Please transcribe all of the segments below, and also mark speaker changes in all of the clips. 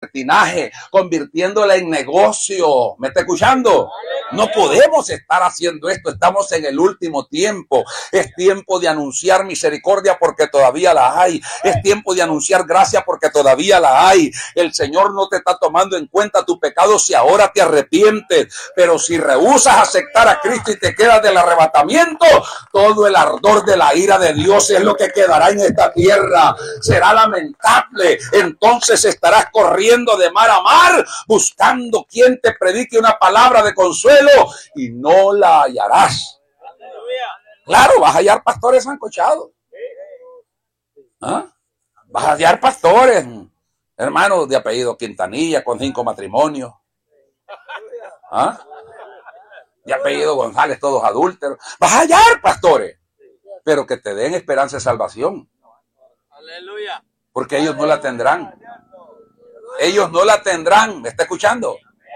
Speaker 1: libertinaje, convirtiéndola en negocio. ¿Me está escuchando? No podemos estar haciendo esto. Estamos en el último tiempo. Es tiempo de anunciar misericordia porque todavía la hay. Es tiempo de anunciar gracia porque todavía la hay. El Señor no te está tomando en cuenta tu pecado si ahora te arrepientes. Pero si rehusas aceptar a Cristo y te quedas del arrebatamiento, todo el ardor de la ira de Dios es lo que quedará en esta tierra. Será lamentable. Entonces estarás corriendo de mar a mar buscando quien te predique una palabra de consuelo y no la hallarás. Claro, vas a hallar pastores sancochados. ¿Ah? Vas a hallar pastores, hermanos de apellido Quintanilla con 5 matrimonios. ¿Ah? De apellido González, todos adúlteros. Vas a hallar pastores, pero que te den esperanza de salvación.
Speaker 2: Aleluya.
Speaker 1: Porque ellos no la tendrán. Ellos no la tendrán. ¿Me está escuchando?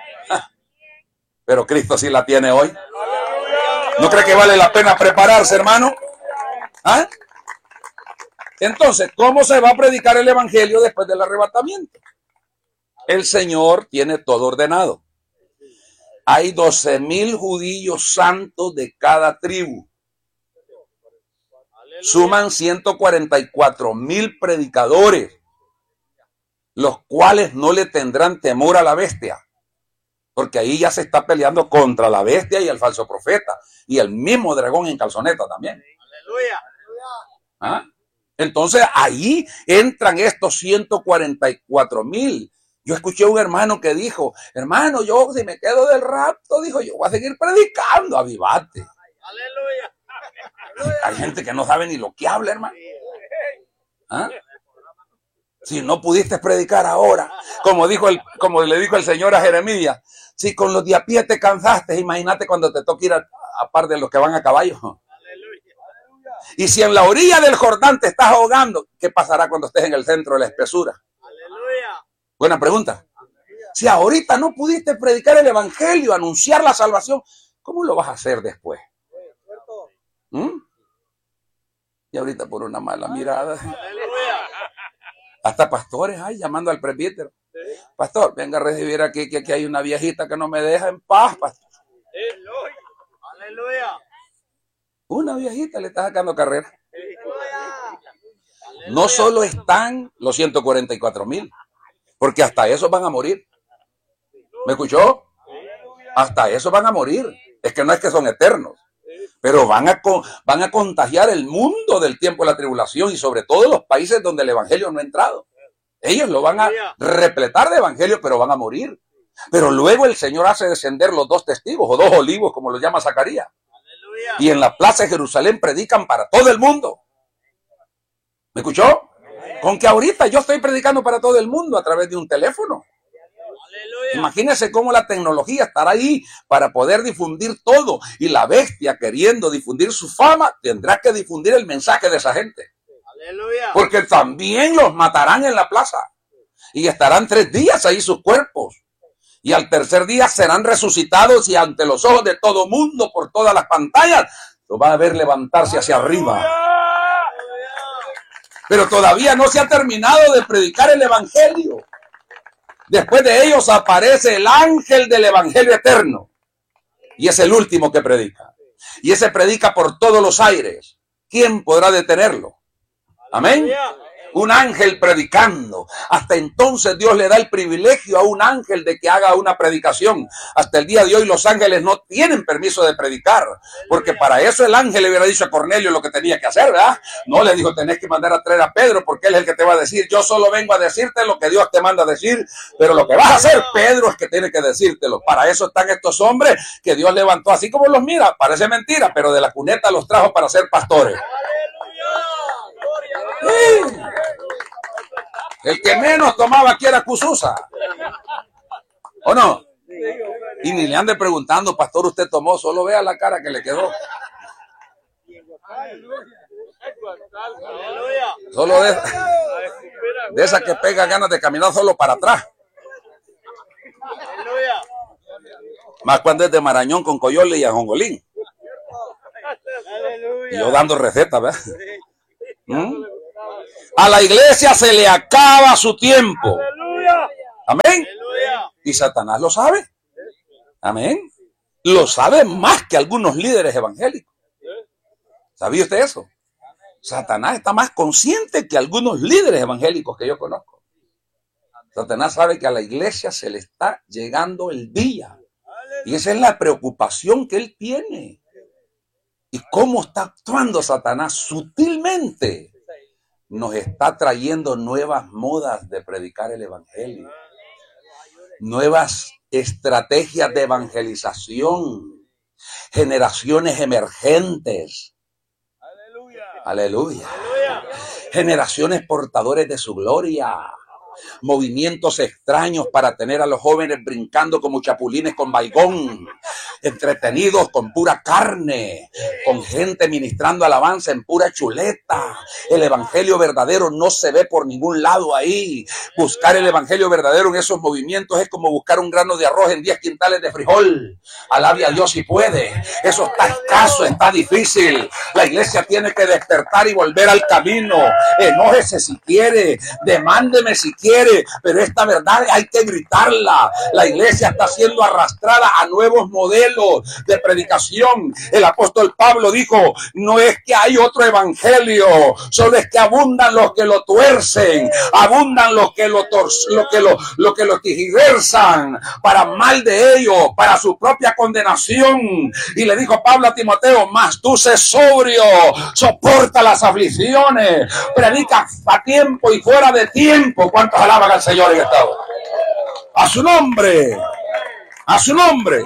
Speaker 1: Pero Cristo sí la tiene hoy. ¿No cree que vale la pena prepararse, hermano? ¿Ah? Entonces, ¿cómo se va a predicar el evangelio después del arrebatamiento? El Señor tiene todo ordenado. Hay 12,000 judíos santos de cada tribu. Suman 144,000 predicadores, los cuales no le tendrán temor a la bestia. Porque ahí ya se está peleando contra la bestia y el falso profeta. Y el mismo dragón en calzoneta también.
Speaker 2: Aleluya.
Speaker 1: ¿Ah? Entonces ahí entran estos 144,000. Yo escuché a un hermano que dijo, hermano, yo si me quedo del rapto, dijo, yo voy a seguir predicando, avivate.
Speaker 2: Aleluya.
Speaker 1: Hay gente que no sabe ni lo que habla, hermano. ¿Ah? Si no pudiste predicar ahora, como le dijo el Señor a Jeremías, si con los de a pie te cansaste, imagínate cuando te toque ir a par de los que van a caballo.
Speaker 2: Aleluya.
Speaker 1: Y si en la orilla del Jordán te estás ahogando, ¿qué pasará cuando estés en el centro de la espesura?
Speaker 2: Aleluya.
Speaker 1: Buena pregunta. Si ahorita no pudiste predicar el evangelio, anunciar la salvación, ¿cómo lo vas a hacer después? Y ahorita por una mala mirada.
Speaker 2: Aleluya.
Speaker 1: Hasta pastores hay llamando al presbítero. Pastor, venga a recibir aquí, que aquí hay una viejita que no me deja en paz, pastor.
Speaker 2: Aleluya.
Speaker 1: Una viejita le está sacando carrera. No solo están los 144,000, porque hasta esos van a morir. ¿Me escuchó? Hasta esos van a morir. Es que no es que son eternos, pero van a contagiar el mundo del tiempo de la tribulación y sobre todo los países donde el evangelio no ha entrado. Ellos lo van a repletar de evangelio, pero van a morir. Pero luego el Señor hace descender los 2 testigos o 2 olivos, como los llama Zacarías.
Speaker 2: Aleluya.
Speaker 1: Y en la plaza de Jerusalén predican para todo el mundo. ¿Me escuchó? Con que ahorita yo estoy predicando para todo el mundo a través de un teléfono.
Speaker 2: Aleluya.
Speaker 1: Imagínense cómo la tecnología estará ahí para poder difundir todo. Y la bestia, queriendo difundir su fama, tendrá que difundir el mensaje de esa gente.
Speaker 2: Aleluya.
Speaker 1: Porque también los matarán en la plaza. Y estarán 3 días ahí sus cuerpos. Y al tercer día serán resucitados y ante los ojos de todo mundo, por todas las pantallas, lo va a ver levantarse hacia arriba. Pero todavía no se ha terminado de predicar el evangelio. Después de ellos aparece el ángel del evangelio eterno. Y es el último que predica. Y ese predica por todos los aires. ¿Quién podrá detenerlo? Amén. Un ángel predicando. Hasta entonces Dios le da el privilegio a un ángel de que haga una predicación. Hasta el día de hoy los ángeles no tienen permiso de predicar. Porque para eso el ángel le hubiera dicho a Cornelio lo que tenía que hacer, ¿verdad? No le dijo, tenés que mandar a traer a Pedro porque él es el que te va a decir. Yo solo vengo a decirte lo que Dios te manda a decir. Pero lo que vas a hacer, Pedro, es que tiene que decírtelo. Para eso están estos hombres que Dios levantó así como los mira. Parece mentira, pero de la cuneta los trajo para ser pastores. Sí. El que menos tomaba aquí era Cususa. ¿O no? Y ni le ande preguntando, pastor, usted tomó, solo vea la cara que le quedó. Solo de esa que pega ganas de caminar solo para atrás. Más cuando es de Marañón con Coyole y Ajonjolín. Y yo dando recetas, ¿verdad? A la iglesia se le acaba su tiempo. Amén.
Speaker 2: Aleluya.
Speaker 1: Y Satanás lo sabe. Amén. Lo sabe más que algunos líderes evangélicos. ¿Sabía usted eso? Satanás está más consciente que algunos líderes evangélicos que yo conozco. Satanás sabe que a la iglesia se le está llegando el día. Y esa es la preocupación que él tiene. ¿Y cómo está actuando Satanás? Sutilmente nos está trayendo nuevas modas de predicar el evangelio. Nuevas estrategias de evangelización. Generaciones emergentes. Aleluya. Generaciones portadores de su gloria. Movimientos extraños para tener a los jóvenes brincando como chapulines con baigón, entretenidos con pura carne, con gente ministrando alabanza en pura chuleta. El evangelio verdadero no se ve por ningún lado ahí. Buscar el evangelio verdadero en esos movimientos es como buscar un grano de arroz en 10 quintales de frijol. Alabe a Dios si puede. Eso está escaso, está difícil. La iglesia tiene que despertar y volver al camino. Enójese si quiere, demándeme si quiere, pero esta verdad hay que gritarla. La iglesia está siendo arrastrada a nuevos modelos de predicación. El apóstol Pablo dijo, no es que hay otro evangelio, solo es que abundan los que lo tuercen, abundan los que lo tergiversan para mal de ellos, para su propia condenación. Y le dijo Pablo a Timoteo, mas tú sé sobrio, soporta las aflicciones, predica a tiempo y fuera de tiempo. ¿Cuántos alaban al Señor en esta hora? A su nombre, a su nombre.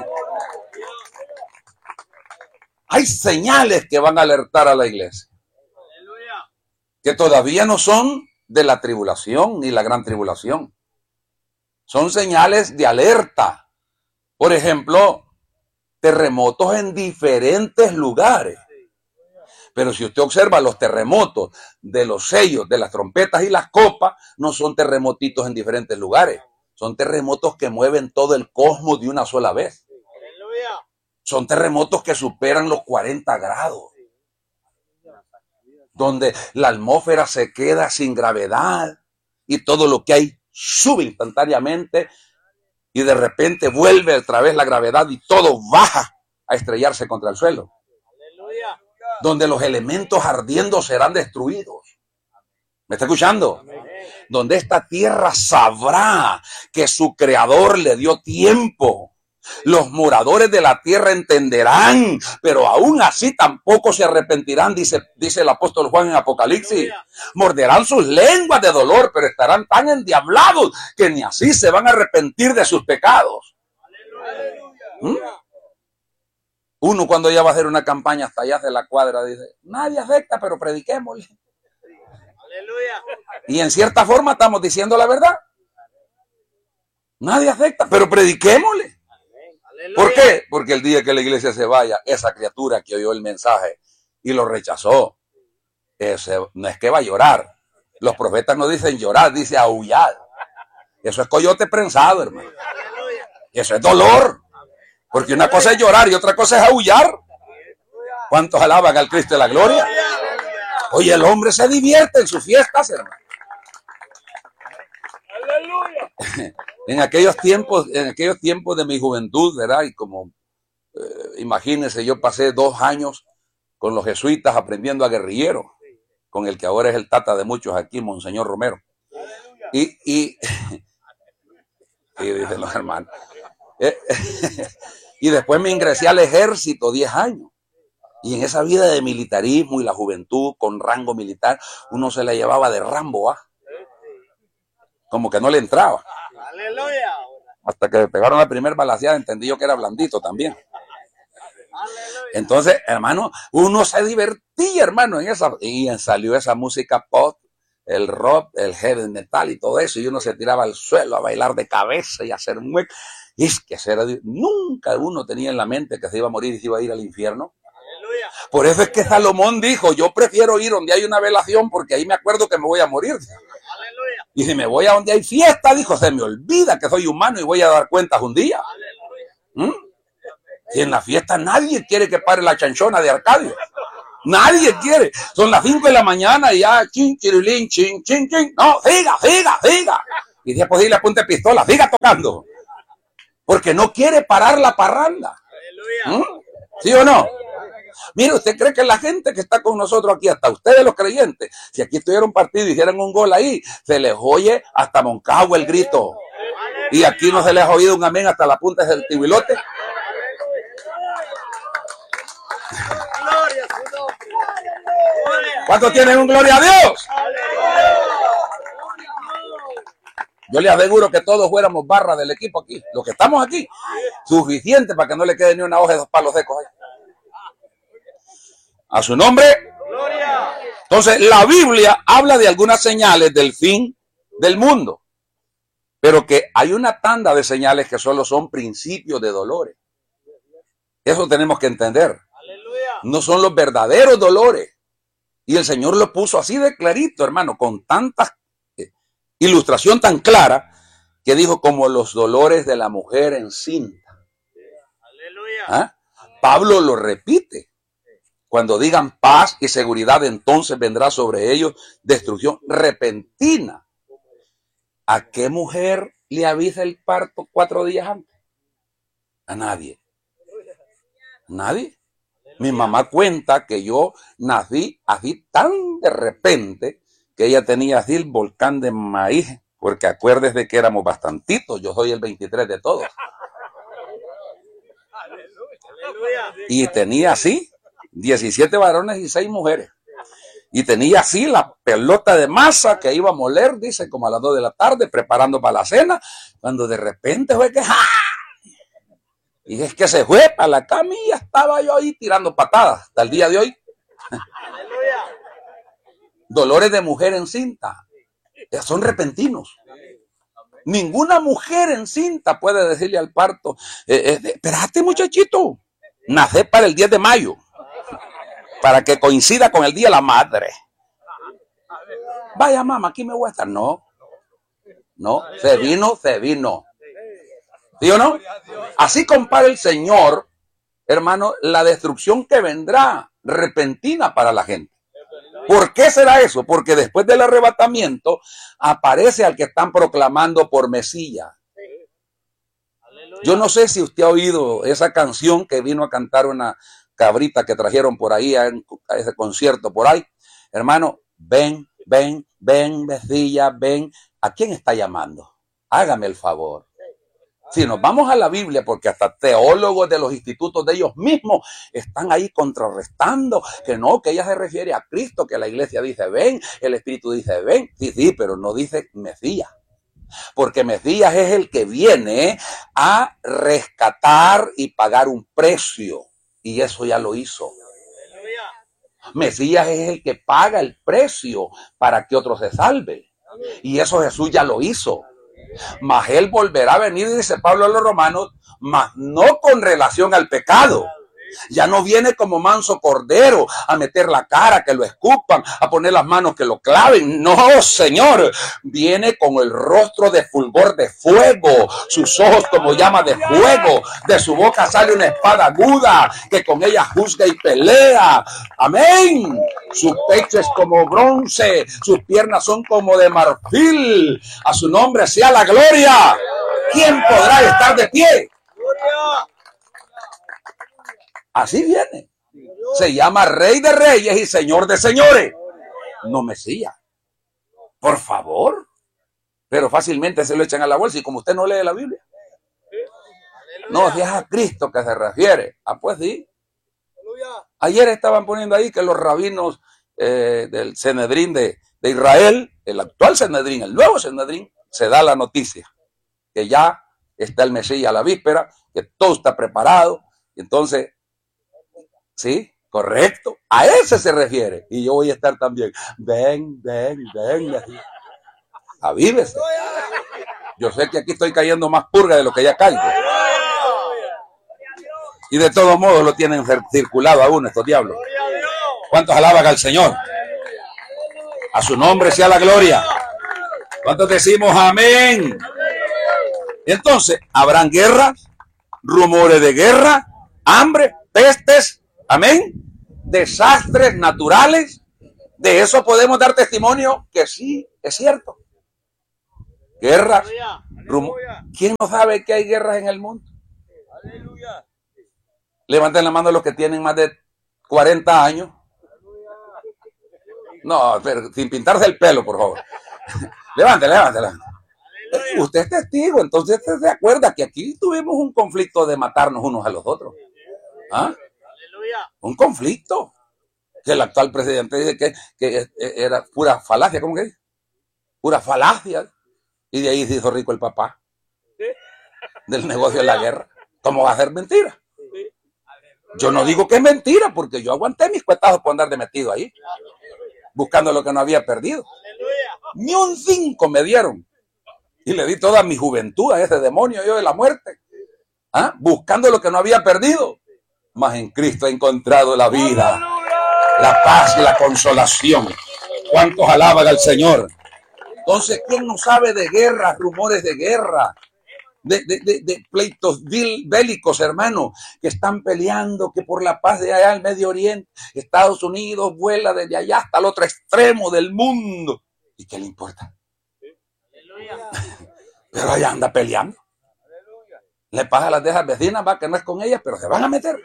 Speaker 1: Hay señales que van a alertar a la iglesia, que todavía no son de la tribulación ni la gran tribulación. Son señales de alerta. Por ejemplo, terremotos en diferentes lugares. Pero si usted observa los terremotos de los sellos, de las trompetas y las copas, no son terremotitos en diferentes lugares. Son terremotos que mueven todo el cosmos de una sola vez. Son terremotos que superan los 40 grados. Donde la atmósfera se queda sin gravedad y todo lo que hay sube instantáneamente y de repente vuelve otra vez la gravedad y todo baja a estrellarse contra el suelo. Donde los elementos ardiendo serán destruidos. ¿Me está escuchando? Donde esta tierra sabrá que su creador le dio tiempo. Los moradores de la tierra entenderán, pero aún así tampoco se arrepentirán, dice el apóstol Juan en Apocalipsis. Morderán sus lenguas de dolor, pero estarán tan endiablados que ni así se van a arrepentir de sus pecados. ¿Mm? Uno cuando ya va a hacer una campaña hasta allá de la cuadra dice, nadie afecta, pero prediquémosle. Aleluya. Y en cierta forma estamos diciendo la verdad. Nadie afecta, pero prediquémosle. ¿Por qué? Porque el día que la iglesia se vaya, esa criatura que oyó el mensaje y lo rechazó, no es que va a llorar. Los profetas no dicen llorar, dice aullar. Eso es coyote prensado, hermano. Eso es dolor. Porque una cosa es llorar y otra cosa es aullar. ¿Cuántos alaban al Cristo de la gloria? Oye, el hombre se divierte en sus fiestas, hermano. Aleluya. En aquellos tiempos de mi juventud, ¿verdad? Y como, imagínense, yo pasé 2 años con los jesuitas aprendiendo a guerrillero, con el que ahora es el tata de muchos aquí, Monseñor Romero. Y dicen los hermanos. Y después me ingresé al ejército 10 años. Y en esa vida de militarismo y la juventud con rango militar, uno se la llevaba de Rambo, ¿ah? Como que no le entraba. Aleluya. Hasta que me pegaron la primera balaceada, entendí yo que era blandito también. Entonces, hermano, uno se divertía, hermano, en esa. Y salió esa música pop, el rock, el heavy metal y todo eso. Y uno se tiraba al suelo a bailar de cabeza y a hacer mueca. Y es que nunca uno tenía en la mente que se iba a morir y se iba a ir al infierno. Aleluya. Por eso es que Salomón dijo, yo prefiero ir donde hay una velación porque ahí me acuerdo que me voy a morir. Aleluya. Y si me voy a donde hay fiesta, dijo, se me olvida que soy humano y voy a dar cuentas un día. ¿Mm? Y en la fiesta nadie quiere que pare la chanchona de Arcadio. Nadie quiere. Son las 5 de la mañana y ya, chin, chirilín, chin, chin, chin. No, siga. Y después le apunte pistola, siga tocando. Porque no quiere parar la parranda.
Speaker 2: Aleluya.
Speaker 1: ¿Sí o no? Mire, ¿usted cree que la gente que está con nosotros aquí, hasta ustedes los creyentes, si aquí estuviera un partido y hicieran un gol ahí, se les oye hasta Moncagua el grito? Y aquí no se les ha oído un amén hasta la punta del tibilote.
Speaker 2: Gloria a su nombre.
Speaker 1: ¿Cuántos tienen un gloria a Dios? Yo le aseguro que todos fuéramos barra del equipo aquí, los que estamos aquí, suficiente para que no le quede ni una hoja de 2 palos secos ahí. A su nombre.
Speaker 2: Gloria.
Speaker 1: Entonces, la Biblia habla de algunas señales del fin del mundo, pero que hay una tanda de señales que solo son principios de dolores. Eso tenemos que entender.
Speaker 2: Aleluya.
Speaker 1: No son los verdaderos dolores. Y el Señor lo puso así de clarito, hermano, con tanta ilustración tan clara, que dijo como los dolores de la mujer encinta.
Speaker 2: Aleluya.
Speaker 1: ¿Ah? Pablo lo repite. Cuando digan paz y seguridad, entonces vendrá sobre ellos destrucción repentina. ¿A qué mujer le avisa el parto 4 días antes? A nadie. Nadie. Mi mamá cuenta que yo nací así tan de repente que ella tenía así el volcán de maíz, porque acuérdese que éramos bastantitos, yo soy el 23 de todos.
Speaker 2: Aleluya.
Speaker 1: Y tenía así 17 varones y 6 mujeres. Y tenía así la pelota de masa que iba a moler, dice, como a las 2 de la tarde, preparando para la cena, cuando de repente fue que ¡ja! Y es que se fue para la cama y ya estaba yo ahí tirando patadas hasta el día de hoy.
Speaker 2: Aleluya.
Speaker 1: Dolores de mujer encinta. Son repentinos. Ninguna mujer encinta puede decirle al parto, espérate muchachito, nacé para el 10 de mayo, para que coincida con el Día de la Madre. Vaya mamá, aquí me voy a estar. No, se vino. ¿Sí o no? Así compara el Señor, hermano, la destrucción que vendrá repentina para la gente. ¿Por qué será eso? Porque después del arrebatamiento aparece al que están proclamando por Mesías. Yo no sé si usted ha oído esa canción que vino a cantar una cabrita que trajeron por ahí a ese concierto por ahí. Hermano, ven, Mesías, ven. ¿A quién está llamando? Hágame el favor. Si nos vamos a la Biblia, porque hasta teólogos de los institutos de ellos mismos están ahí contrarrestando que no, que ella se refiere a Cristo, que la iglesia dice ven, el Espíritu dice ven, sí, pero no dice Mesías, porque Mesías es el que viene a rescatar y pagar un precio, y eso ya lo hizo. Mesías es el que paga el precio para que otro se salve, y eso Jesús ya lo hizo. Mas él volverá a venir, dice Pablo a los romanos, mas no con relación al pecado. Ya no viene como manso cordero a meter la cara, que lo escupan, a poner las manos, que lo claven. No, Señor, viene con el rostro de fulgor de fuego, sus ojos como llama de fuego, de su boca sale una espada aguda, que con ella juzga y pelea. Amén. Su pecho es como bronce, sus piernas son como de marfil. A su nombre sea la gloria. ¿Quién podrá estar de pie? Así viene. Se llama Rey de Reyes y Señor de Señores. No Mesías. Por favor. Pero fácilmente se lo echan a la bolsa. Y como usted no lee la Biblia. No, si es a Cristo que se refiere. Ah, pues sí. Ayer estaban poniendo ahí que los rabinos del Sanedrín de Israel, el actual Sanedrín, el nuevo Sanedrín, se da la noticia que ya está el Mesías a la víspera, que todo está preparado. Y entonces, sí, correcto, a ese se refiere. Y yo voy a estar también. Ven. Avívese. Yo sé que aquí estoy cayendo más purga de lo que ya caigo. Y de todos modos lo tienen circulado aún estos diablos. ¿Cuántos alaban al Señor? A su nombre sea la gloria. ¿Cuántos decimos amén? Entonces, habrán guerras, rumores de guerra, hambre, pestes, amén, desastres naturales. De eso podemos dar testimonio que sí, es cierto. Guerras.
Speaker 2: Aleluya.
Speaker 1: ¿Quién no sabe que hay guerras en el mundo?
Speaker 2: Aleluya.
Speaker 1: Levanten la mano los que tienen más de 40 años. No, pero sin pintarse el pelo, por favor. Levántela. Usted es testigo, entonces usted se acuerda que aquí tuvimos un conflicto de matarnos unos a los otros. ¿Ah?
Speaker 2: Aleluya.
Speaker 1: Un conflicto. Que el actual presidente dice que era pura falacia, ¿cómo que dice? Pura falacia. Y de ahí se hizo rico el papá. Del negocio de la guerra. ¿Cómo va a ser mentira? Yo no digo que es mentira, porque yo aguanté mis cuetazos por andar de metido ahí, buscando lo que no había perdido. Ni un 5 me dieron. Y le di toda mi juventud a ese demonio yo de la muerte. ¿Ah? Buscando lo que no había perdido. Mas en Cristo he encontrado la vida, la paz y la consolación. ¿Cuántos alaban al Señor? Entonces, ¿quién no sabe de guerras, rumores de guerra? De pleitos bélicos, hermano, que están peleando, que por la paz de allá al Medio Oriente, Estados Unidos vuela desde allá hasta el otro extremo del mundo. ¿Y qué le importa? Pero allá anda peleando. Le pasa a las de esas vecinas, va, que no es con ellas, pero se van a meter.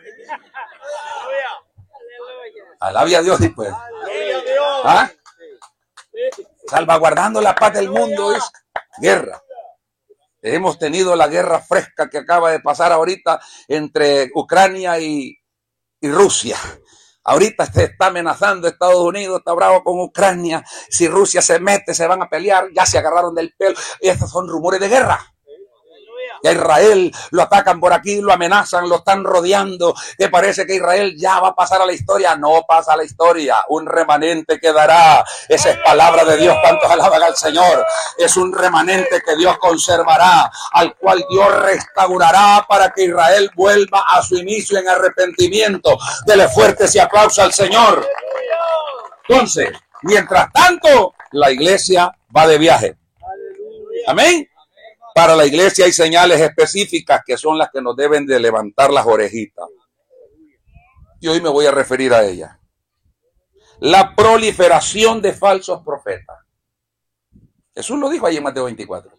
Speaker 1: Alabe a Dios y pues. ¿Ah? Salvaguardando la paz del mundo es guerra. Hemos tenido la guerra fresca que acaba de pasar ahorita entre Ucrania y Rusia. Ahorita se está amenazando Estados Unidos, está bravo con Ucrania. Si Rusia se mete, se van a pelear. Ya se agarraron del pelo. Y estos son rumores de guerra. Y a Israel lo atacan por aquí, lo amenazan, lo están rodeando. Que parece que Israel ya va a pasar a la historia. No pasa a la historia. Un remanente quedará. Esa es palabra de Dios. ¿Cuántos alaban al Señor? Es un remanente que Dios conservará, al cual Dios restaurará para que Israel vuelva a su inicio en arrepentimiento. Dele fuerte ese aplauso al Señor. Entonces, mientras tanto, la iglesia va de viaje. Amén. Para la iglesia hay señales específicas que son las que nos deben de levantar las orejitas. Y hoy me voy a referir a ellas. La proliferación de falsos profetas. Jesús lo dijo allí en Mateo 24.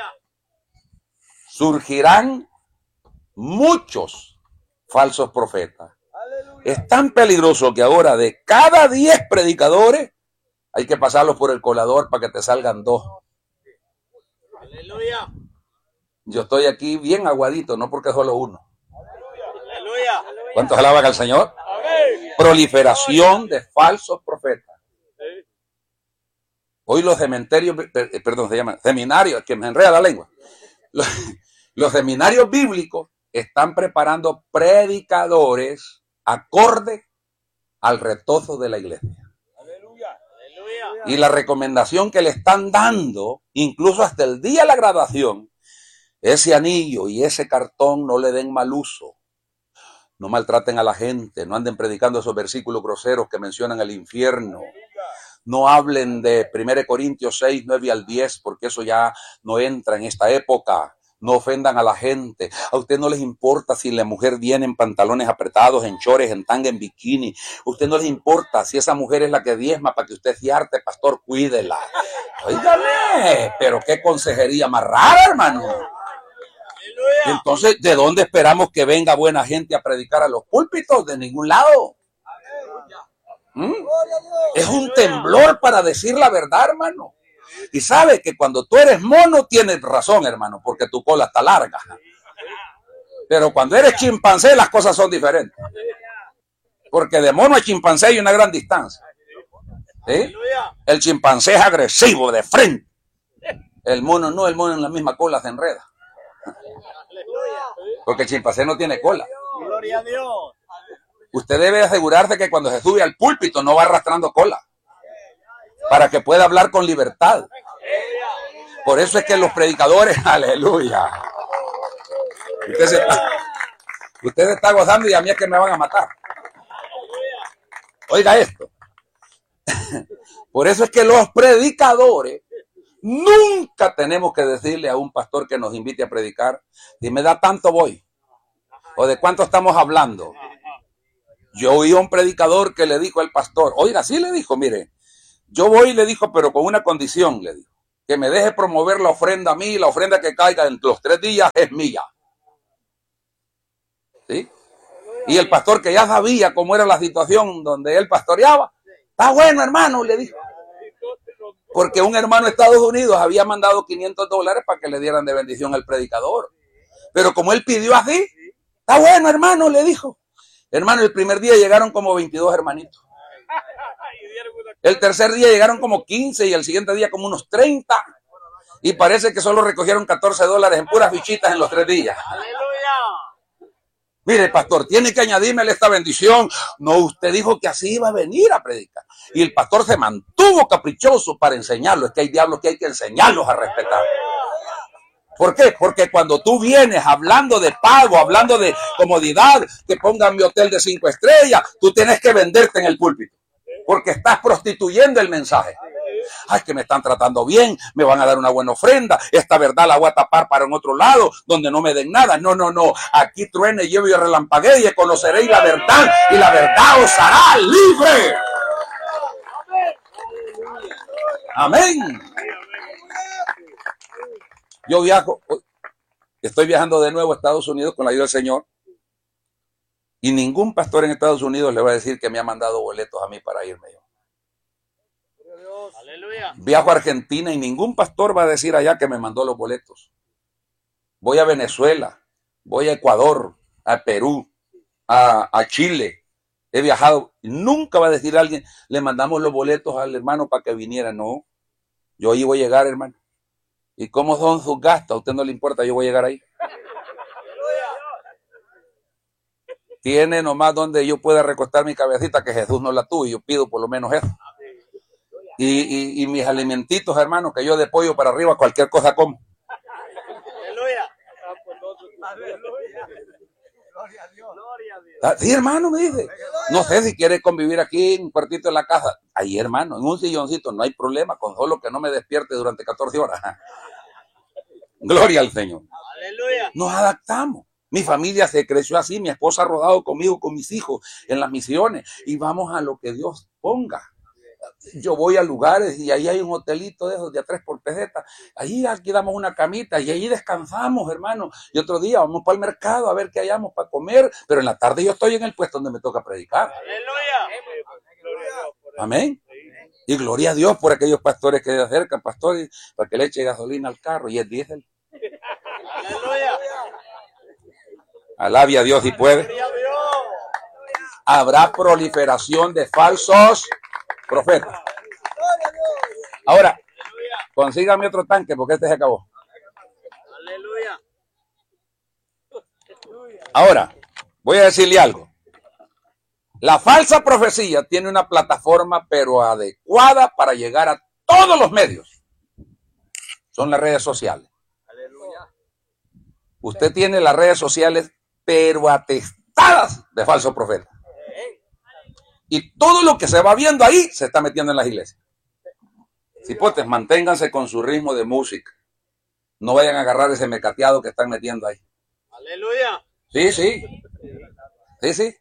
Speaker 1: Surgirán muchos falsos profetas. Es tan peligroso que ahora de cada 10 predicadores hay que pasarlos por el colador para que te salgan 2.
Speaker 2: Aleluya.
Speaker 1: Yo estoy aquí bien aguadito, no porque solo uno.
Speaker 2: Aleluya.
Speaker 1: ¿Cuántos alaban al Señor?
Speaker 2: Amén.
Speaker 1: Proliferación de falsos profetas. Hoy los cementerios, perdón, se llaman seminarios, que me enreda la lengua. Los seminarios bíblicos están preparando predicadores acorde al retozo de la iglesia. Y la recomendación que le están dando, incluso hasta el día de la graduación, ese anillo y ese cartón no le den mal uso. No maltraten a la gente, no anden predicando esos versículos groseros que mencionan el infierno. No hablen de 1 Corintios 6, 9 al 10, porque eso ya no entra en esta época. No ofendan a la gente. A usted no les importa si la mujer viene en pantalones apretados, en chores, en tanga, en bikini. A usted no les importa si esa mujer es la que diezma para que usted se harte, pastor, cuídela. Óigame, pero qué consejería más rara, hermano. Entonces, ¿de dónde esperamos que venga buena gente a predicar a los púlpitos? De ningún lado. Es un temblor para decir la verdad, hermano. Y sabe que cuando tú eres mono tienes razón, hermano, porque tu cola está larga. Pero cuando eres chimpancé las cosas son diferentes. Porque de mono a chimpancé hay una gran distancia. ¿Sí? El chimpancé es agresivo, de frente. El mono no, el mono en la misma cola se enreda. Porque el chimpancé no tiene cola.
Speaker 2: Gloria a Dios.
Speaker 1: Usted debe asegurarse que cuando se sube al púlpito no va arrastrando cola, para que pueda hablar con libertad. Por eso es que los predicadores, aleluya. Usted se está gozando y a mí es que me van a matar. Oiga esto. Por eso es que los predicadores nunca tenemos que decirle a un pastor que nos invite a predicar, si me da tanto voy, o de cuánto estamos hablando. Yo oí a un predicador que le dijo al pastor, oiga, sí le dijo, mire, yo voy, le dijo, pero con una condición, le dijo. que me deje promover la ofrenda a mí, la ofrenda que caiga en los 3 días es mía. ¿Sí? Y el pastor, que ya sabía cómo era la situación donde él pastoreaba, está bueno, hermano, le dijo. Porque un hermano de Estados Unidos había mandado $500 para que le dieran de bendición al predicador. Pero como él pidió así, está bueno, hermano, le dijo. Hermano, el primer día llegaron como 22 hermanitos. El tercer día llegaron como 15 y el siguiente día como unos 30. Y parece que solo recogieron $14 en puras fichitas en los 3 días. Mire, pastor, tiene que añadirme esta bendición. No, usted dijo que así iba a venir a predicar. Y el pastor se mantuvo caprichoso para enseñarlo. Es que hay diablos que hay que enseñarlos a respetar. ¿Por qué? Porque cuando tú vienes hablando de pago, hablando de comodidad, que pongan mi hotel de 5 estrellas, tú tienes que venderte en el púlpito. Porque estás prostituyendo el mensaje. Ay, que me están tratando bien, me van a dar una buena ofrenda, esta verdad la voy a tapar para en otro lado, donde no me den nada. No, no, no, aquí truene, llevo y relampaguee, y conoceréis la verdad, y la verdad os hará libre. Amén. Yo viajo, estoy viajando de nuevo a Estados Unidos con la ayuda del Señor, y ningún pastor en Estados Unidos le va a decir que me ha mandado boletos a mí para irme yo. Viajo a Argentina y ningún pastor va a decir allá que me mandó los boletos. Voy a Venezuela, voy a Ecuador, a Perú, a Chile. He viajado. Nunca va a decir alguien, le mandamos los boletos al hermano para que viniera. No, yo ahí voy a llegar, hermano. ¿Y cómo son sus gastos? A usted no le importa, yo voy a llegar ahí. Tiene nomás donde yo pueda recostar mi cabecita, que Jesús no la tuvo, y yo pido por lo menos eso. Y mis alimentitos, hermano, que yo de pollo para arriba, cualquier cosa como. Sí, hermano, me dice. No sé si quiere convivir aquí en un cuartito de la casa. Ahí, hermano, en un silloncito, no hay problema, con solo que no me despierte durante 14 horas. Gloria al Señor. Nos adaptamos. Mi familia se creció así, mi esposa ha rodado conmigo, con mis hijos, en las misiones, y vamos a lo que Dios ponga. Yo voy a lugares y ahí hay un hotelito de esos de a 3 por peseta. Ahí alquilamos una camita y ahí descansamos, hermano. Y otro día vamos para el mercado a ver qué hayamos para comer. Pero en la tarde yo estoy en el puesto donde me toca predicar. Amén. Y gloria a Dios por aquellos pastores que se acercan, pastores, para que le eche gasolina al carro y es diésel. Alabe a Dios si puede. Habrá proliferación de falsos profetas. Ahora, consígame otro tanque porque este se acabó. Ahora, voy a decirle algo. La falsa profecía tiene una plataforma pero adecuada para llegar a todos los medios. Son las redes sociales. Usted tiene las redes sociales pero atestadas de falsos profetas. Y todo lo que se va viendo ahí se está metiendo en las iglesias. Cipotes, manténganse con su ritmo de música. No vayan a agarrar ese mecateado que están metiendo ahí.
Speaker 2: Aleluya.
Speaker 1: Sí, sí. Sí, sí.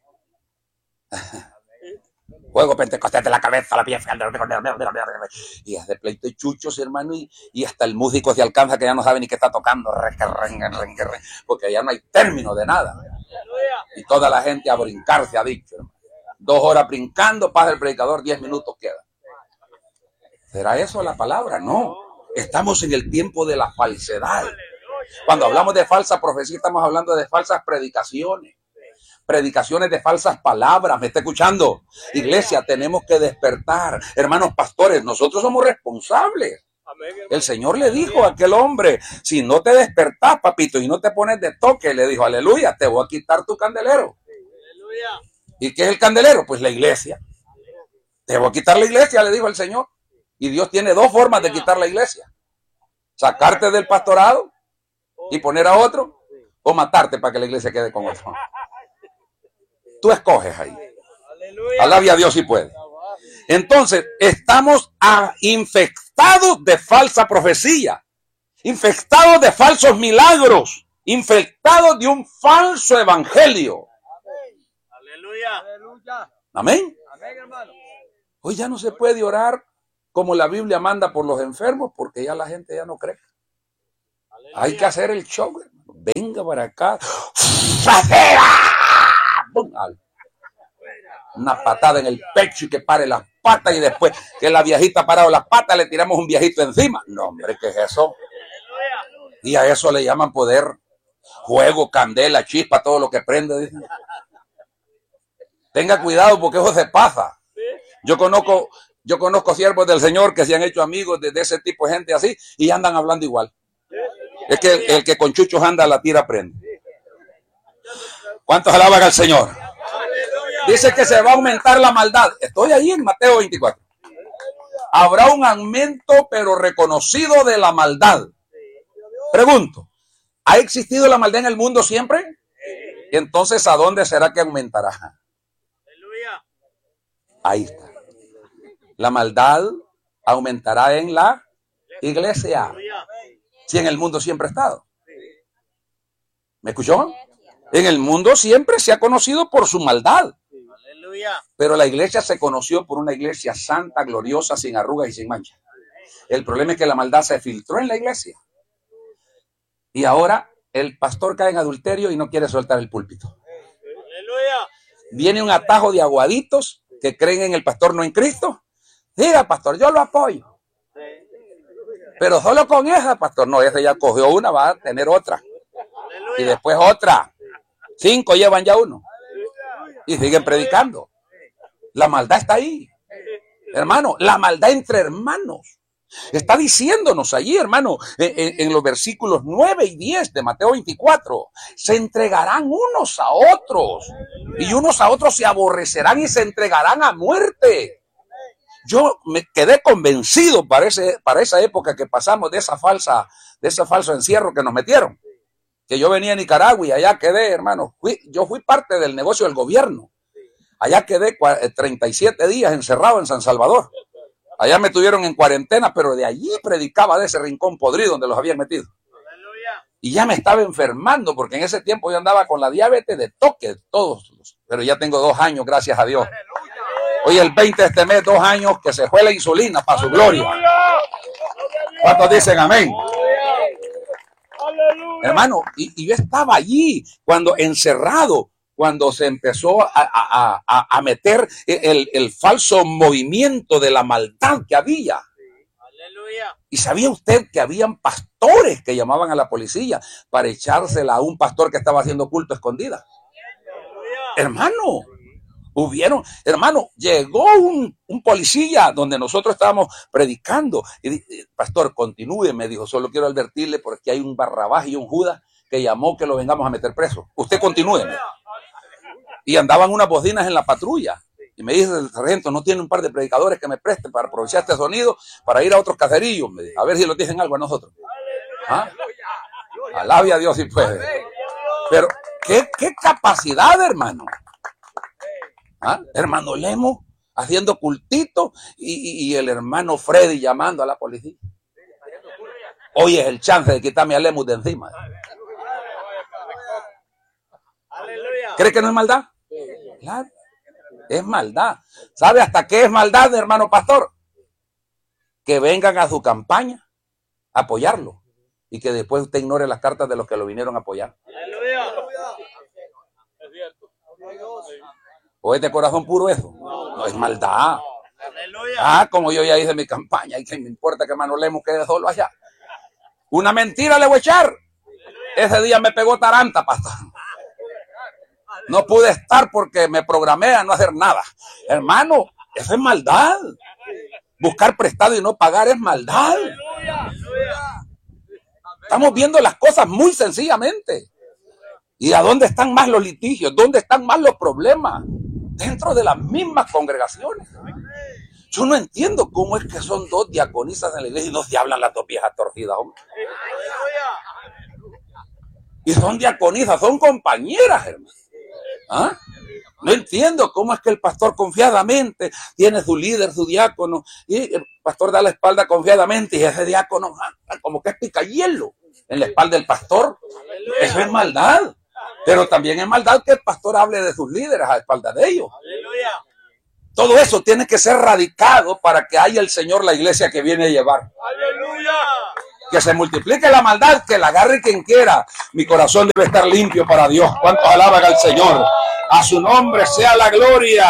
Speaker 1: Juego pentecostés de la cabeza, la pieza. Y es de pleito y chuchos, hermano. Y hasta el músico se alcanza que ya no sabe ni qué está tocando. Porque ya no hay término de nada. Y toda la gente a brincar se ha dicho, hermano. 2 horas brincando, pasa el predicador, 10 minutos queda. ¿Será eso la palabra? No. Estamos en el tiempo de la falsedad. Cuando hablamos de falsa profecía, estamos hablando de falsas predicaciones. Predicaciones de falsas palabras. ¿Me está escuchando? Iglesia, tenemos que despertar. Hermanos pastores, nosotros somos responsables. El Señor le dijo a aquel hombre, si no te despertás, papito, y no te pones de toque, le dijo, aleluya, te voy a quitar tu candelero. ¿Y qué es el candelero? Pues la iglesia. Te voy a quitar la iglesia, le dijo el Señor. Y Dios tiene 2 formas de quitar la iglesia. Sacarte del pastorado y poner a otro, o matarte para que la iglesia quede con otro. Tú escoges ahí. Alabe a Dios si puede. Entonces, estamos infectados de falsa profecía, infectados de falsos milagros, infectados de un falso evangelio. Amén. Hoy ya no se puede orar como la Biblia manda por los enfermos, porque ya la gente ya no cree. Hay que hacer el show, hermano. Venga para acá. Una patada en el pecho y que pare las patas, y después que la viejita ha parado las patas le tiramos un viejito encima. No, hombre, ¿qué es eso? Y a eso le llaman poder, fuego, candela, chispa, todo lo que prende. Dicen. Tenga cuidado porque eso se pasa. Yo conozco siervos del Señor que se han hecho amigos de ese tipo de gente así y andan hablando igual. Es que el que con chuchos anda, la tira prende. ¿Cuántos alaban al Señor? Dice que se va a aumentar la maldad. Estoy ahí en Mateo 24. Habrá un aumento, pero reconocido, de la maldad. Pregunto, ¿ha existido la maldad en el mundo siempre? Entonces, ¿a dónde será que aumentará? Ahí está. La maldad aumentará en la iglesia. Si en el mundo siempre ha estado. ¿Me escuchó? En el mundo siempre se ha conocido por su maldad. Pero la iglesia se conoció por una iglesia santa, gloriosa, sin arrugas y sin mancha. El problema es que la maldad se filtró en la iglesia. Y ahora el pastor cae en adulterio y no quiere soltar el púlpito. Viene un atajo de aguaditos que creen en el pastor, no en Cristo. Diga, pastor, yo lo apoyo. Pero solo con esa, pastor. No, ese ya cogió una, va a tener otra. Y después otra. 5 llevan ya uno. Y siguen predicando. La maldad está ahí. Hermano, la maldad entre hermanos. Está diciéndonos allí, hermano, en los versículos 9 y 10 de Mateo 24. Se entregarán unos a otros. Y unos a otros se aborrecerán y se entregarán a muerte. Yo me quedé convencido para esa época que pasamos de ese falso encierro que nos metieron. Que yo venía a Nicaragua y allá quedé, hermano. Yo fui parte del negocio del gobierno. Allá quedé 37 días encerrado en San Salvador. Allá me tuvieron en cuarentena, pero de allí predicaba de ese rincón podrido donde los habían metido. Y ya me estaba enfermando, porque en ese tiempo yo andaba con la diabetes de toque, todos. Pero ya tengo 2 años, gracias a Dios. Hoy el 20 de este mes, 2 años que se fue la insulina para su gloria. ¿Cuántos dicen amén? Hermano, y yo estaba allí cuando encerrado, cuando se empezó a meter el falso movimiento de la maldad que había. Y sabía usted que habían pastores que llamaban a la policía para echársela a un pastor que estaba haciendo culto escondida. Hermano, llegó un policía donde nosotros estábamos predicando y pastor, continúe, me dijo, solo quiero advertirle porque hay un Barrabás y un Judas que llamó que lo vengamos a meter preso. Usted continúe. Y andaban unas bocinas en la patrulla. Y me dice el sargento, ¿no tiene un par de predicadores que me presten para aprovechar este sonido para ir a otros caserillos? Me dice, a ver si nos dicen algo a nosotros. ¿Ah? Alabe a Dios si puede. Pero, ¿qué capacidad, hermano? ¿Ah? Hermano Lemo haciendo cultito y el hermano Freddy llamando a la policía. Hoy es el chance de quitarme a Lemus de encima. ¿Cree que no es maldad? Claro, es maldad. ¿Sabe hasta qué es maldad, hermano pastor? Que vengan a su campaña a apoyarlo y que después usted ignore las cartas de los que lo vinieron a apoyar. ¿O es de corazón puro eso? No es maldad. Como yo ya hice mi campaña y que me importa que hermano Lemos quede solo allá. Una mentira le voy a echar. Ese día me pegó taranta, pastor. No pude estar porque me programé a no hacer nada. Hermano, eso es maldad. Buscar prestado y no pagar es maldad. Estamos viendo las cosas muy sencillamente. ¿Y a dónde están más los litigios? ¿Dónde están más los problemas? Dentro de las mismas congregaciones. Yo no entiendo cómo es que son 2 diaconisas en la iglesia y no se hablan las 2 viejas torcidas, hombre. Y son diaconisas, son compañeras, hermano. ¿Ah? No entiendo cómo es que el pastor confiadamente tiene su líder, su diácono, y el pastor da la espalda confiadamente y ese diácono como que es picahielo en la espalda del pastor. Eso es maldad. Pero también es maldad que el pastor hable de sus líderes a espalda de ellos. Todo eso tiene que ser radicado para que haya el Señor la iglesia que viene a llevar.
Speaker 2: Aleluya.
Speaker 1: Que se multiplique la maldad, que la agarre quien quiera. Mi corazón debe estar limpio para Dios. ¿Cuántos alaban al Señor? A su nombre sea la gloria.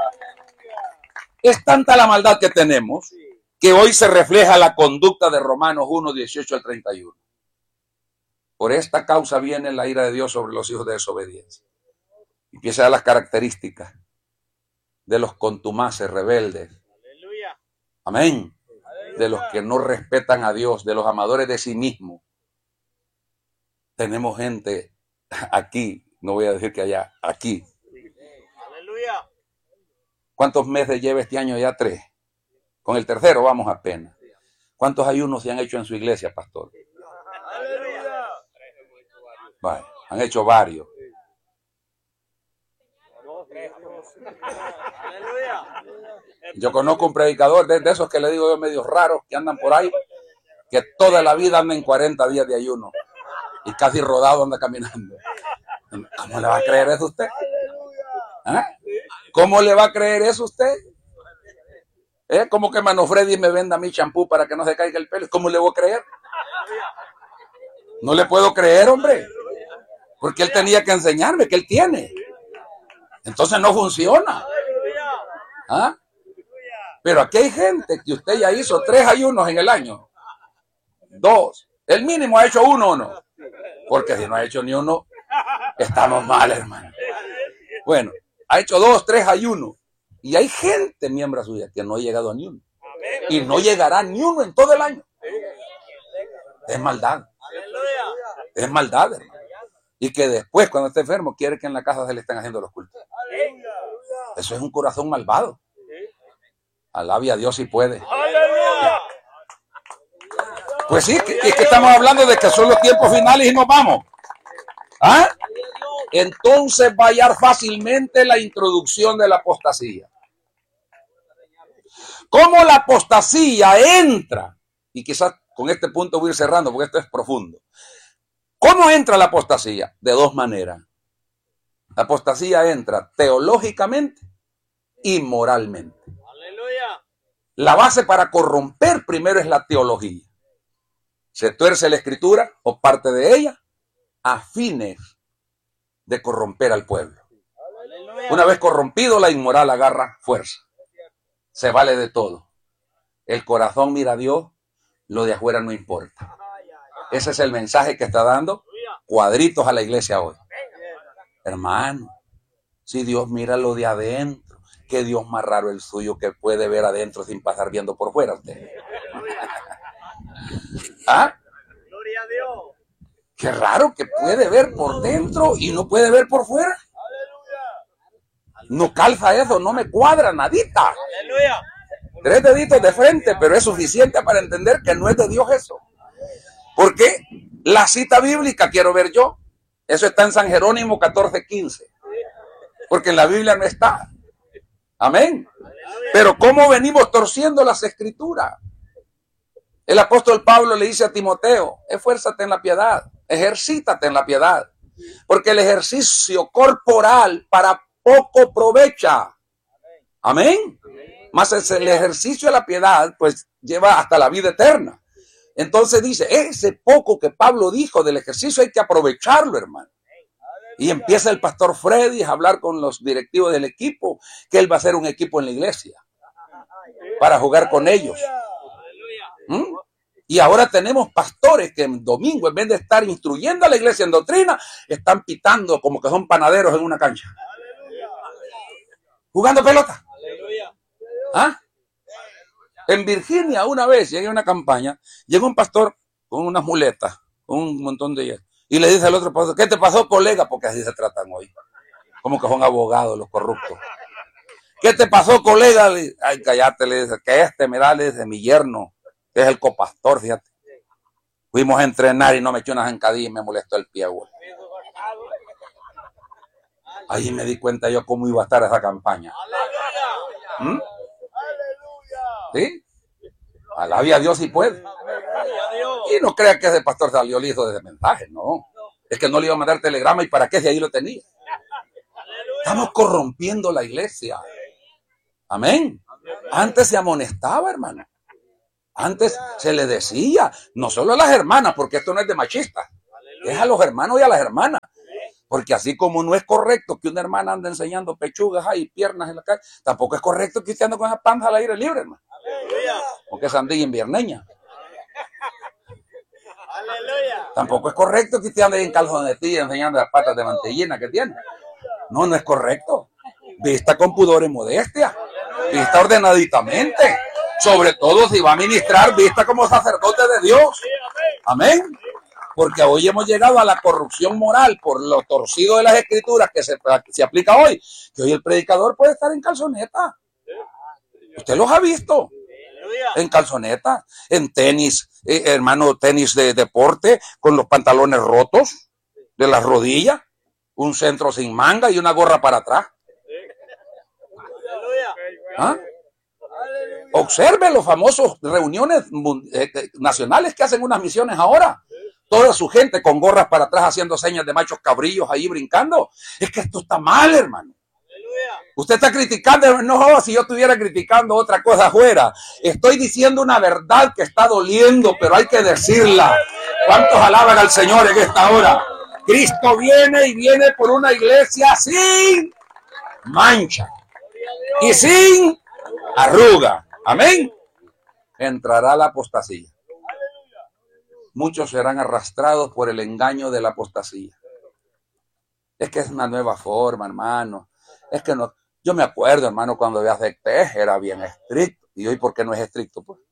Speaker 1: Es tanta la maldad que tenemos que hoy se refleja la conducta de Romanos 1, 18 al 31. Por esta causa viene la ira de Dios sobre los hijos de desobediencia. Empieza a dar las características de los contumaces, rebeldes.
Speaker 2: Aleluya.
Speaker 1: Amén. De los que no respetan a Dios, de los amadores de sí mismos. Tenemos gente aquí, no voy a decir que allá, aquí.
Speaker 2: Aleluya.
Speaker 1: ¿Cuántos meses lleva este año? Ya 3. Con el tercero vamos apenas. ¿Cuántos ayunos se han hecho en su iglesia, pastor?
Speaker 2: Aleluya.
Speaker 1: Vale, han hecho varios.
Speaker 2: Aleluya.
Speaker 1: Yo conozco un predicador de esos que le digo yo medios raros que andan por ahí, que toda la vida anda en 40 días de ayuno y casi rodado anda caminando. ¿Cómo le va a creer eso usted? ¿Ah? ¿Cómo le va a creer eso usted? ¿Cómo que Mano Freddy me venda mi champú para que no se caiga el pelo? ¿Cómo le voy a creer? No le puedo creer, hombre. Porque él tenía que enseñarme que él tiene. Entonces no funciona. ¿Ah? Pero aquí hay gente que usted ya hizo 3 ayunos en el año. 2. El mínimo ha hecho 1 o no. Porque si no ha hecho ni uno, estamos mal, hermano. Bueno, ha hecho 2, 3 ayunos. Y hay gente, miembro suya, que no ha llegado a ni uno. Y no llegará ni uno en todo el año. Es maldad. Es maldad, hermano. Y que después, cuando esté enfermo, quiere que en la casa se le estén haciendo los cultos. Eso es un corazón malvado. Alabe a Dios si puede. Pues sí, es que estamos hablando de que son los tiempos finales y nos vamos. ¿Ah? Entonces va a hallar fácilmente la introducción de la apostasía. ¿Cómo la apostasía entra? Y quizás con este punto voy a ir cerrando porque esto es profundo. ¿Cómo entra la apostasía? De 2 maneras. La apostasía entra teológicamente y moralmente.
Speaker 2: Aleluya.
Speaker 1: La base para corromper primero es la teología. Se tuerce la escritura o parte de ella a fines de corromper al pueblo.
Speaker 2: Aleluya.
Speaker 1: Una vez corrompido, la inmoral agarra fuerza. Se vale de todo. El corazón mira a Dios, lo de afuera no importa. Ese es el mensaje que está dando Cuadritos a la iglesia hoy. Hermano, si Dios mira lo de adentro, qué Dios más raro el suyo que puede ver adentro sin pasar viendo por fuera usted. ¿Ah?
Speaker 2: Gloria a Dios.
Speaker 1: Qué raro que puede ver por dentro y no puede ver por fuera. No calza eso, no me cuadra nadita.
Speaker 2: Aleluya.
Speaker 1: 3 deditos de frente, pero es suficiente para entender que no es de Dios eso. Porque la cita bíblica quiero ver yo. Eso está en San Jerónimo 14:15. Porque en la Biblia no está. Amén. Pero ¿cómo venimos torciendo las escrituras? El apóstol Pablo le dice a Timoteo, esfuérzate en la piedad, ejercítate en la piedad. Porque el ejercicio corporal para poco provecha. Amén. Más el ejercicio de la piedad, pues lleva hasta la vida eterna. Entonces dice, ese poco que Pablo dijo del ejercicio hay que aprovecharlo, hermano. Y empieza el pastor Freddy a hablar con los directivos del equipo, que él va a hacer un equipo en la iglesia para jugar con ellos. ¿Mm? Y ahora tenemos pastores que en domingo, en vez de estar instruyendo a la iglesia en doctrina, están pitando como que son panaderos en una cancha. Jugando pelota. ¿Ah? En Virginia una vez llegué a una campaña, llegó un pastor con unas muletas, con un montón de ellas, y le dice al otro pastor, ¿qué te pasó, colega? Porque así se tratan hoy, como que son abogados los corruptos. ¿Qué te pasó, colega? Ay, cállate, le dice, que me da, le dice, mi yerno, que es el copastor, fíjate. Fuimos a entrenar y no me echó una zancadilla y me molestó el pie, güey. Ahí me di cuenta yo cómo iba a estar esa campaña. ¿Mm? ¿Sí? Alabe a Dios si puede. Y no crea que ese pastor salió listo de ese mensaje, no. Es que no le iba a mandar telegrama y para qué si ahí lo tenía. Estamos corrompiendo la iglesia. Amén. Antes se amonestaba, hermano. Antes se le decía, no solo a las hermanas, porque esto no es de machistas, es a los hermanos y a las hermanas. Porque así como no es correcto que una hermana ande enseñando pechugas y piernas en la calle, tampoco es correcto que usted ande con esa panza al aire libre, hermano. Porque es andilla invierneña. Tampoco es correcto que usted ande en calzonetilla enseñando las patas de mantellina que tiene. No, no es correcto. Vista con pudor y modestia. Vista ordenaditamente. Sobre todo si va a ministrar, vista como sacerdote de Dios. Amén. Porque hoy hemos llegado a la corrupción moral por lo torcido de las escrituras que se aplica hoy. Que hoy el predicador puede estar en calzoneta. Usted los ha visto. En calzoneta, en tenis, hermano, tenis de deporte, con los pantalones rotos de las rodillas, un centro sin manga y una gorra para atrás. ¿Ah? Observe los famosos reuniones nacionales que hacen unas misiones ahora. Toda su gente con gorras para atrás haciendo señas de machos cabrillos ahí brincando. Es que esto está mal, hermano. Usted está criticando, no, si yo estuviera criticando otra cosa afuera. Estoy diciendo una verdad que está doliendo, pero hay que decirla. ¿Cuántos alaban al Señor en esta hora? Cristo viene y viene por una iglesia sin mancha y sin arruga. Amén. Entrará la apostasía. Muchos serán arrastrados por el engaño de la apostasía. Es que es una nueva forma, hermano. Es que no. Yo me acuerdo, hermano, cuando yo acepté, era bien estricto. ¿Y hoy por qué no es estricto? Pues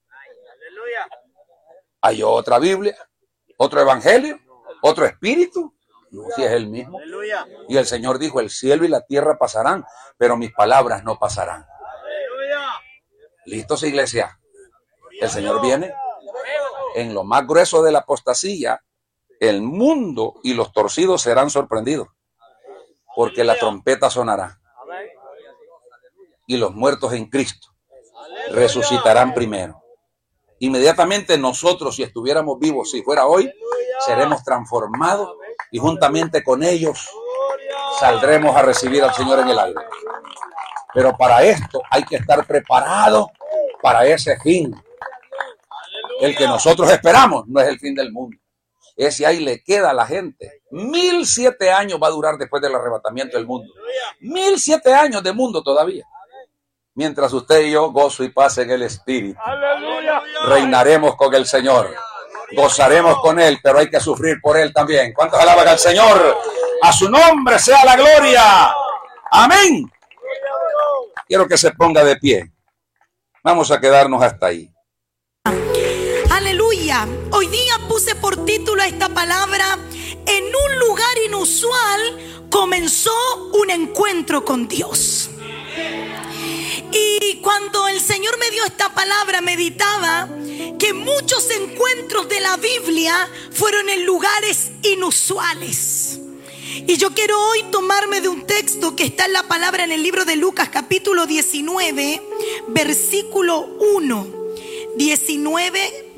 Speaker 1: hay otra Biblia, otro evangelio, otro espíritu. No, si es el mismo. Y el Señor dijo, el cielo y la tierra pasarán, pero mis palabras no pasarán. ¿Listos, iglesia? El Señor viene. En lo más grueso de la apostasía, el mundo y los torcidos serán sorprendidos, porque la trompeta sonará y los muertos en Cristo resucitarán primero. Inmediatamente nosotros, si estuviéramos vivos, si fuera hoy, seremos transformados y juntamente con ellos saldremos a recibir al Señor en el aire. Pero para esto hay que estar preparado para ese fin. El que nosotros esperamos no es el fin del mundo. Ese ahí le queda a la gente. 1007 años va a durar después del arrebatamiento del mundo. 1007 años de mundo todavía. Mientras usted y yo gozo y paz en el Espíritu. Reinaremos con el Señor. Gozaremos con Él, pero hay que sufrir por Él también. ¿Cuántos alaban al Señor? A su nombre sea la gloria. Amén. Quiero que se ponga de pie. Vamos a quedarnos hasta ahí.
Speaker 3: Aleluya. Hoy día puse por título a esta palabra: en un lugar inusual comenzó un encuentro con Dios. Y cuando el Señor me dio esta palabra, meditaba que muchos encuentros de la Biblia fueron en lugares inusuales. Y yo quiero hoy tomarme de un texto que está en la palabra en el libro de Lucas, capítulo 19, versículo 1. 19,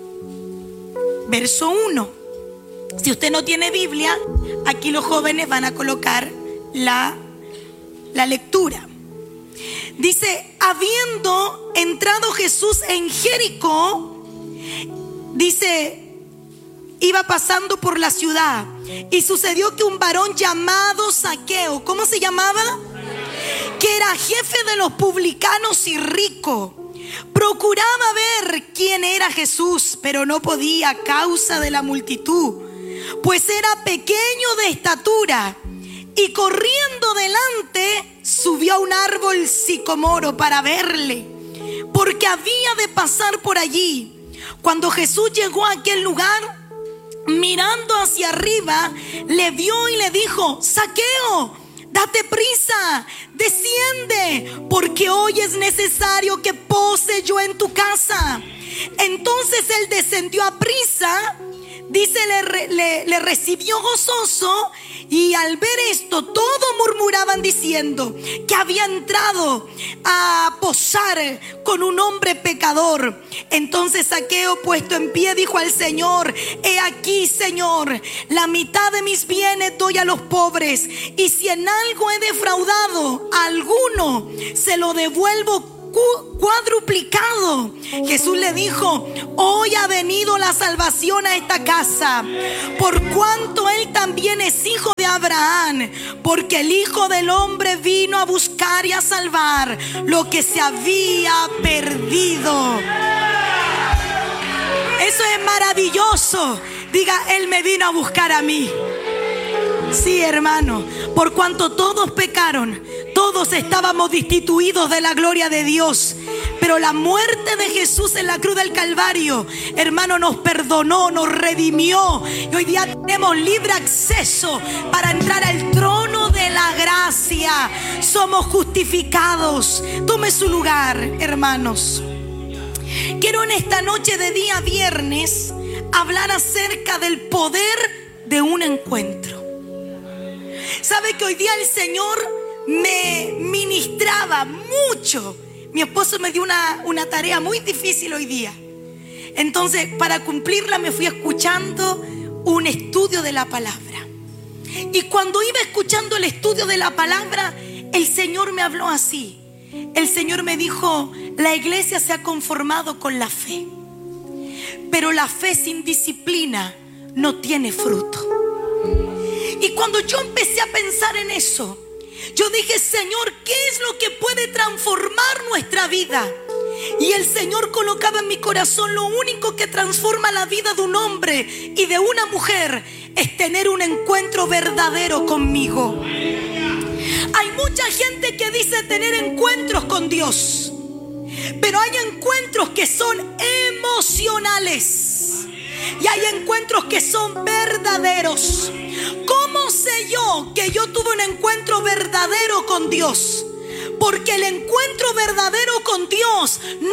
Speaker 3: verso 1. Si usted no tiene Biblia, aquí los jóvenes van a colocar la lectura. Dice, habiendo entrado Jesús en Jericó, dice, iba pasando por la ciudad, y sucedió que un varón llamado Zaqueo, ¿cómo se llamaba? Que era jefe de los publicanos y rico, procuraba ver quién era Jesús, pero no podía a causa de la multitud, pues era pequeño de estatura. Y corriendo delante, subió a un árbol sicomoro para verle, porque había de pasar por allí. Cuando Jesús llegó a aquel lugar, mirando hacia arriba, le vio y le dijo: Zaqueo, date prisa, desciende, porque hoy es necesario que pose yo en tu casa. Entonces él descendió a prisa, dice, le recibió gozoso, y al ver esto todos murmuraban diciendo que había entrado a posar con un hombre pecador. Entonces Zaqueo, puesto en pie, dijo al Señor: he aquí, Señor, la mitad de mis bienes doy a los pobres, y si en algo he defraudado a alguno, se lo devuelvo cuadruplicado. Jesús le dijo: hoy ha venido la salvación a esta casa, por cuanto él también es hijo de Abraham, porque el Hijo del Hombre vino a buscar y a salvar lo que se había perdido. Eso es maravilloso. Diga: él me vino a buscar a mí. Sí, hermano, por cuanto todos pecaron, todos estábamos destituidos de la gloria de Dios. Pero la muerte de Jesús en la cruz del Calvario, hermano, nos perdonó, nos redimió. Y hoy día tenemos libre acceso para entrar al trono de la gracia. Somos justificados. Tome su lugar, hermanos. Quiero en esta noche de día viernes hablar acerca del poder de un encuentro. ¿Sabe que hoy día el Señor me ministraba mucho? Mi esposo me dio una tarea muy difícil hoy día. Entonces, para cumplirla me fui escuchando un estudio de la palabra. Y cuando iba escuchando el estudio de la palabra, el Señor me habló así. El Señor me dijo: la iglesia se ha conformado con la fe, pero la fe sin disciplina no tiene fruto. Y cuando yo empecé a pensar en eso, yo dije: Señor, ¿qué es lo que puede transformar nuestra vida? Y el Señor colocaba en mi corazón: lo único que transforma la vida de un hombre y de una mujer es tener un encuentro verdadero conmigo. Hay mucha gente que dice tener encuentros con Dios, pero hay encuentros que son emocionales y hay encuentros que son verdaderos. ¿Cómo sé yo que yo tuve un encuentro verdadero con Dios? Porque el encuentro verdadero con Dios no